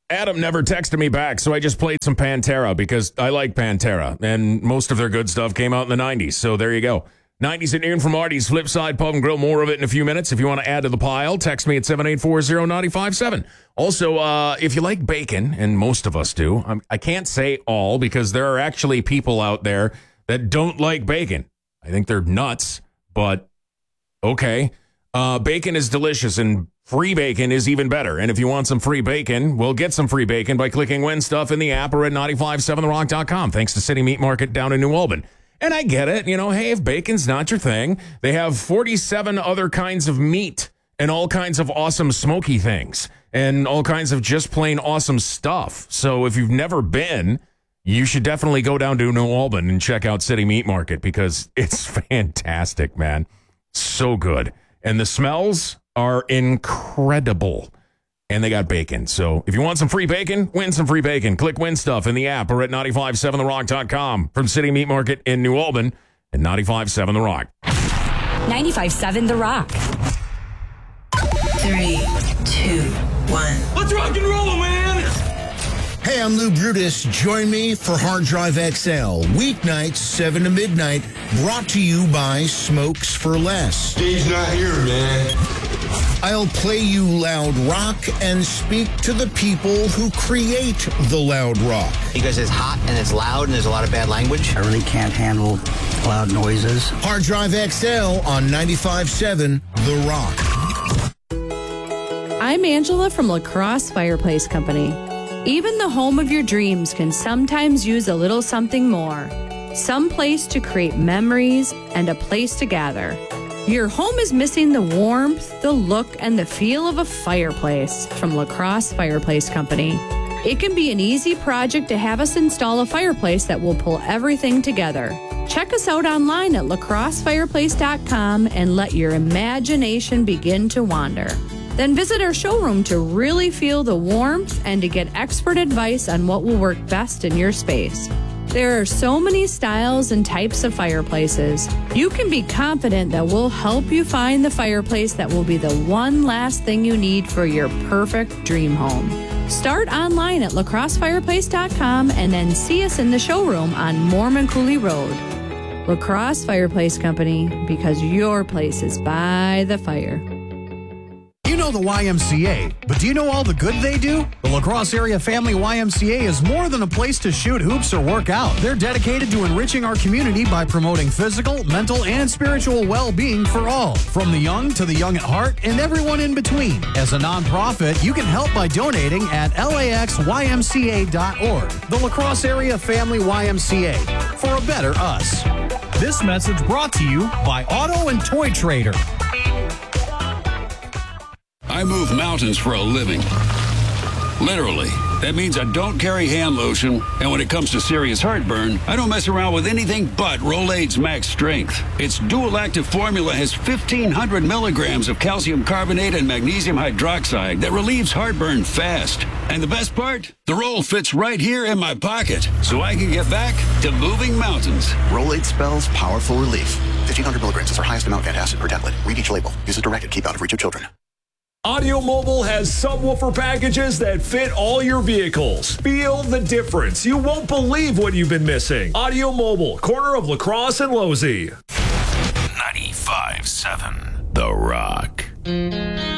Adam never texted me back, so I just played some Pantera because I like Pantera, and most of their good stuff came out in the 90s, so there you go. 90s at noon from Marty's Flipside Pub and Grill. More of it in a few minutes. If you want to add to the pile, text me at 7840957. Also, if you like bacon, and most of us do, I can't say all because there are actually people out there that don't like bacon. I think they're nuts, but okay. Bacon is delicious, and free bacon is even better. And if you want some free bacon, we'll get some free bacon by clicking Win Stuff in the app or at 957therock.com. Thanks to City Meat Market down in New Albany. And I get it. Hey, if bacon's not your thing, they have 47 other kinds of meat and all kinds of awesome smoky things and all kinds of just plain awesome stuff. So if you've never been, you should definitely go down to New Albany and check out City Meat Market because it's fantastic, man. So good. And the smells are incredible. And they got bacon. So if you want some free bacon, win some free bacon. Click Win Stuff in the app or at 957therock.com. From City Meat Market in New Albany and 95.7 The Rock. 95.7 The Rock. 3, 2, 1. Let's rock and roll, man! Hey, I'm Lou Brutus. Join me for Hard Drive XL. Weeknights, 7 to midnight. Brought to you by Smokes for Less. Steve's not here, man. I'll play you loud rock and speak to the people who create the loud rock. Because it's hot and it's loud and there's a lot of bad language. I really can't handle loud noises. Hard Drive XL on 95.7 The Rock. I'm Angela from La Crosse Fireplace Company. Even the home of your dreams can sometimes use a little something more. Some place to create memories and a place to gather. Your home is missing the warmth, the look, and the feel of a fireplace from La Crosse Fireplace Company. It can be an easy project to have us install a fireplace that will pull everything together. Check us out online at lacrossefireplace.com and let your imagination begin to wander. Then visit our showroom to really feel the warmth and to get expert advice on what will work best in your space. There are so many styles and types of fireplaces. You can be confident that we'll help you find the fireplace that will be the one last thing you need for your perfect dream home. Start online at lacrossefireplace.com and then see us in the showroom on Mormon Cooley Road. La Crosse Fireplace Company, because your place is by the fire. You know the YMCA, but do you know all the good they do? The La Crosse Area Family YMCA is more than a place to shoot hoops or work out. They're dedicated to enriching our community by promoting physical, mental, and spiritual well-being for all, from the young to the young at heart and everyone in between. As a nonprofit, you can help by donating at laxymca.org. The La Crosse Area Family YMCA, for a better us. This message brought to you by Auto and Toy Trader. I move mountains for a living. Literally. That means I don't carry hand lotion, and when it comes to serious heartburn, I don't mess around with anything but Rolaids Max Strength. Its dual-active formula has 1,500 milligrams of calcium carbonate and magnesium hydroxide that relieves heartburn fast. And the best part? The roll fits right here in my pocket, so I can get back to moving mountains. Rolaids spells powerful relief. 1,500 milligrams is our highest amount of antacid per tablet. Read each label. Use as directed. Keep out of reach of children. Audio Mobile has subwoofer packages that fit all your vehicles. Feel the difference. You won't believe what you've been missing. Audio Mobile, corner of La Crosse and Losey. 95.7 The Rock.